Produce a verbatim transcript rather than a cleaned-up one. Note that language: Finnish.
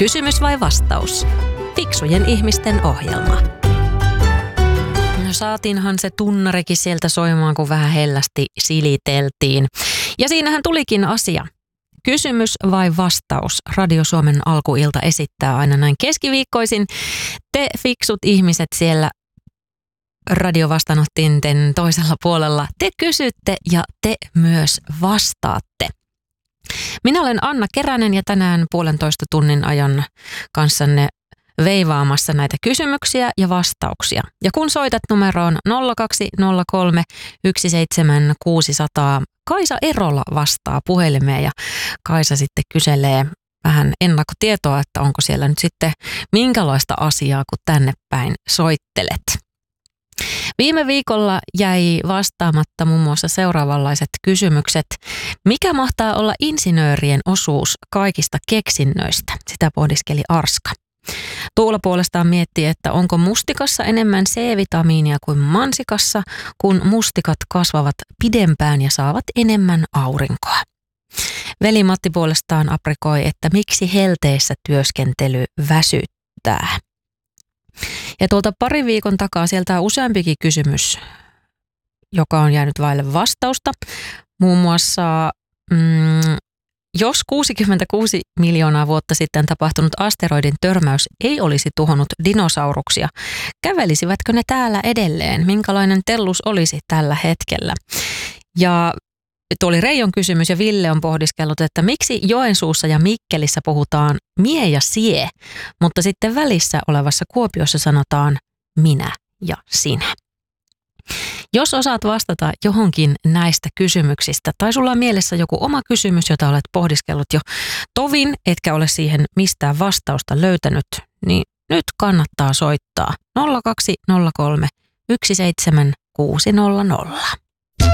Kysymys vai vastaus? Fiksujen ihmisten ohjelma. No saatiinhan se tunnarikin sieltä soimaan, kun vähän hellästi siliteltiin. Ja siinähän tulikin asia. Kysymys vai vastaus? Radio Suomen alkuilta esittää aina näin keskiviikkoisin. Te fiksut ihmiset siellä radiovastaanottinten toisella puolella. Te kysytte ja te myös vastaatte. Minä olen Anna Keränen ja tänään puolentoista tunnin ajan kanssanne veivaamassa näitä kysymyksiä ja vastauksia. Ja kun soitat numeroon nolla kaksi nolla kolme yksi seitsemän kuusi nolla nolla, Kaisa Erola vastaa puhelimeen ja Kaisa sitten kyselee vähän ennakkotietoa, että onko siellä nyt sitten minkälaista asiaa, kun tänne päin soittelet. Viime viikolla jäi vastaamatta muun muassa seuraavanlaiset kysymykset. Mikä mahtaa olla insinöörien osuus kaikista keksinnöistä? Sitä pohdiskeli Arska. Tuula puolestaan miettii, että onko mustikassa enemmän C-vitamiinia kuin mansikassa, kun mustikat kasvavat pidempään ja saavat enemmän aurinkoa. Veli Matti puolestaan aprikoi, että miksi helteessä työskentely väsyttää. Ja tuolta pari viikon takaa sieltä on useampikin kysymys, joka on jäänyt vaille vastausta. Muun muassa, mm, jos kuusikymmentäkuusi miljoonaa vuotta sitten tapahtunut asteroidin törmäys ei olisi tuhonnut dinosauruksia, kävelisivätkö ne täällä edelleen? Minkälainen tellus olisi tällä hetkellä? Ja tuo oli Reijon kysymys ja Ville on pohdiskellut, että miksi Joensuussa ja Mikkelissä puhutaan mie ja sie, mutta sitten välissä olevassa Kuopiossa sanotaan minä ja sinä. Jos osaat vastata johonkin näistä kysymyksistä tai sulla on mielessä joku oma kysymys, jota olet pohdiskellut jo tovin, etkä ole siihen mistään vastausta löytänyt, niin nyt kannattaa soittaa nolla kaksi nolla kolme yksi seitsemän kuusi nolla nolla.